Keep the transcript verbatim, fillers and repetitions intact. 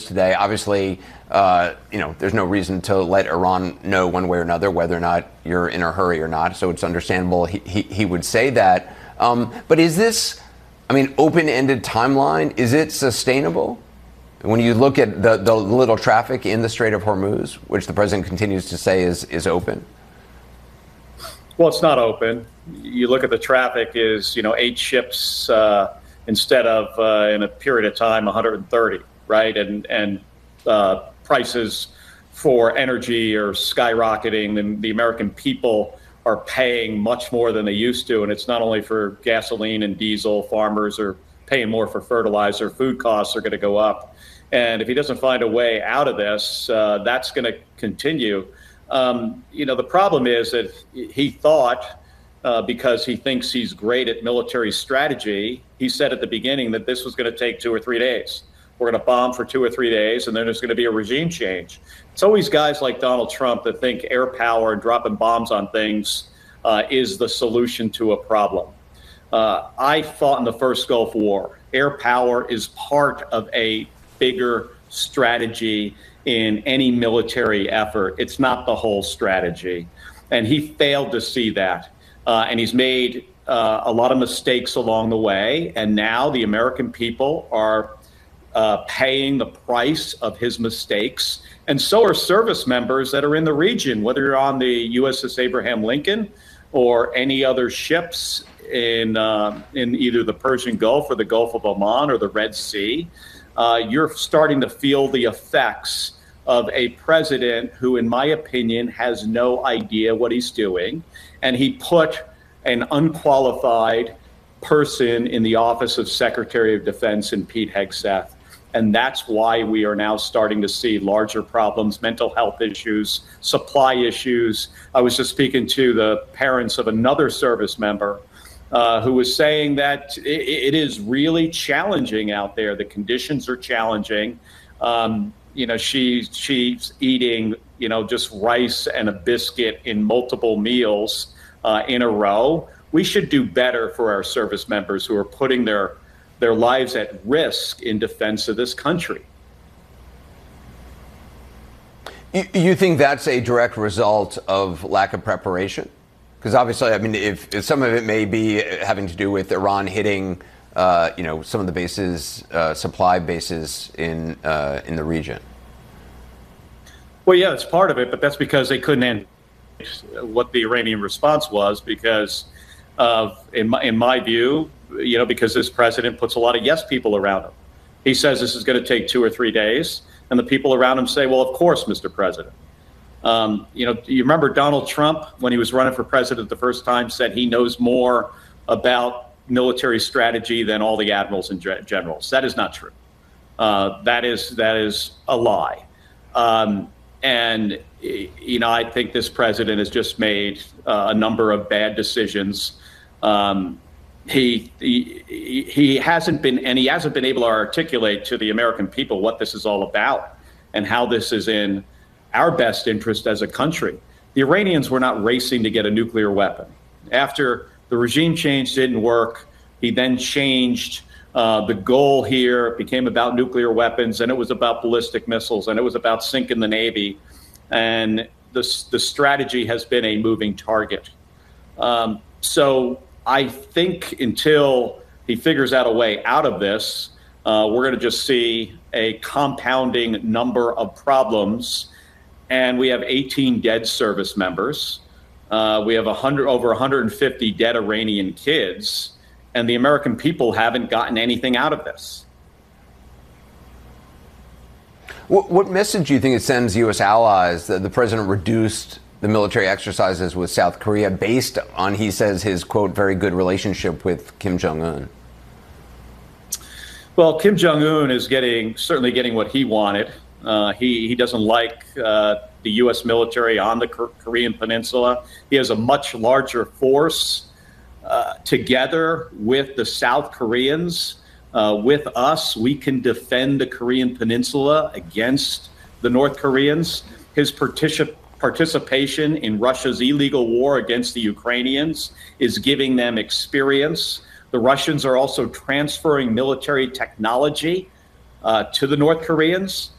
today. Obviously, uh, you know, there's no reason to let Iran know one way or another whether or not you're in a hurry or not. So it's understandable he, he, he would say that. Um, but is this, I mean, open-ended timeline, is it sustainable? When you look at the, the little traffic in the Strait of Hormuz, which the president continues to say is, is open? Well, it's not open. You look at the traffic is, you know, eight ships uh, instead of uh, in a period of time, one hundred thirty, right? And, and uh, prices for energy are skyrocketing, and the American people are paying much more than they used to. And it's not only for gasoline and diesel. Farmers are paying more for fertilizer. Food costs are going to go up. And if he doesn't find a way out of this, uh, that's going to continue. Um, you know, the problem is that he thought, uh, because he thinks he's great at military strategy, he said at the beginning that this was going to take two or three days. We're going to bomb for two or three days, and then there's going to be a regime change. It's always guys like Donald Trump that think air power and dropping bombs on things uh, is the solution to a problem. Uh, I fought in the first Gulf War. Air power is part of a bigger strategy in any military effort. It's not the whole strategy. And he failed to see that. Uh, and he's made uh, a lot of mistakes along the way. And now the American people are uh, paying the price of his mistakes. And so are service members that are in the region, whether you're on the U S S Abraham Lincoln or any other ships in, uh, in either the Persian Gulf or the Gulf of Oman or the Red Sea. Uh, you're starting to feel the effects of a president who, in my opinion, has no idea what he's doing. And he put an unqualified person in the office of Secretary of Defense in Pete Hegseth. And that's why we are now starting to see larger problems, mental health issues, supply issues. I was just speaking to the parents of another service member Uh, who was saying that it, it is really challenging out there. The conditions are challenging. Um, you know, she, she's eating, you know, just rice and a biscuit in multiple meals uh, in a row. We should do better for our service members who are putting their, their lives at risk in defense of this country. You, you think that's a direct result of lack of preparation? Because obviously, I mean, if, if some of it may be having to do with Iran hitting, uh, you know, some of the bases, uh, supply bases in uh, in the region. Well, yeah, it's part of it, but that's because they couldn't end what the Iranian response was. Because, of, in my in my view, you know, because this president puts a lot of yes people around him. He says this is going to take two or three days, and the people around him say, "Well, of course, Mister President." Um, you know, you remember Donald Trump, when he was running for president the first time, said he knows more about military strategy than all the admirals and generals. That is not true. Uh, that is that is a lie. Um, and, you know, I think this president has just made uh, a number of bad decisions. Um, he, he he hasn't been and he hasn't been able to articulate to the American people what this is all about and how this is in our best interest as a country. The Iranians were not racing to get a nuclear weapon. After the regime change didn't work, he then changed uh, the goal here. It became about nuclear weapons, and it was about ballistic missiles, and it was about sinking the Navy. And the, the strategy has been a moving target. Um, so I think until he figures out a way out of this, uh, we're going to just see a compounding number of problems. And we have eighteen dead service members. Uh, we have one hundred, over one hundred fifty dead Iranian kids. And the American people haven't gotten anything out of this. What, what message do you think it sends U S allies that the president reduced the military exercises with South Korea based on, he says, his, quote, very good relationship with Kim Jong-un? Well, Kim Jong-un is getting, certainly getting what he wanted. Uh, he, he doesn't like uh, the U S military on the Korean Peninsula. He has a much larger force uh, together with the South Koreans. Uh, with us, we can defend the Korean Peninsula against the North Koreans. His particip participation in Russia's illegal war against the Ukrainians is giving them experience. The Russians are also transferring military technology uh, to the North Koreans.